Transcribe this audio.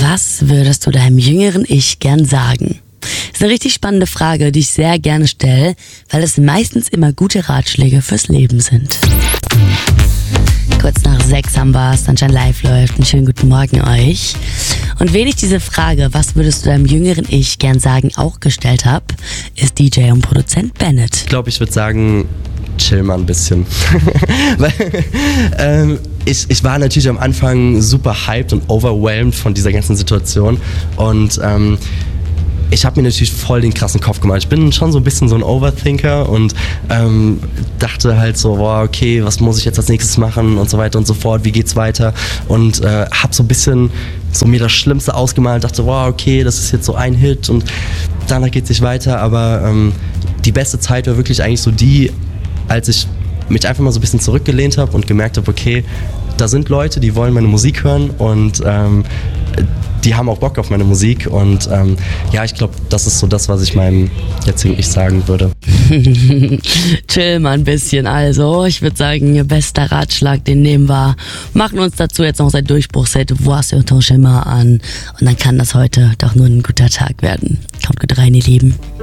Was würdest du deinem jüngeren Ich gern sagen? Das ist eine richtig spannende Frage, die ich sehr gerne stelle, weil es meistens immer gute Ratschläge fürs Leben sind. Kurz nach 6 haben wir, Sunshine Live läuft. Einen schönen guten Morgen euch. Und wen ich diese Frage, was würdest du deinem jüngeren Ich gern sagen, auch gestellt habe, ist DJ und Produzent Bennett. Ich glaube, ich würde sagen, chill mal ein bisschen. Weil ich war natürlich am Anfang super hyped und overwhelmed von dieser ganzen Situation. Und ich habe mir natürlich voll den krassen Kopf gemacht. Ich bin schon so ein bisschen so ein Overthinker und dachte halt so, boah, okay, was muss ich jetzt als nächstes machen und so weiter und so fort, wie geht's weiter? Und habe so ein bisschen so mir das Schlimmste ausgemalt, dachte, wow, okay, das ist jetzt so ein Hit und danach geht's nicht weiter. Aber die beste Zeit war wirklich eigentlich so die, als ich mich einfach mal so ein bisschen zurückgelehnt habe und gemerkt habe, okay, da sind Leute, die wollen meine Musik hören und die haben auch Bock auf meine Musik und ja, ich glaube, das ist so das, was ich meinem jetzigen Ich sagen würde. Chill mal ein bisschen also. Ich würde sagen, ihr bester Ratschlag, den nehmen wir. Machen uns dazu jetzt noch sein Durchbruchset Voir sur ton chemin an und dann kann das heute doch nur ein guter Tag werden. Kommt gut rein, ihr Lieben.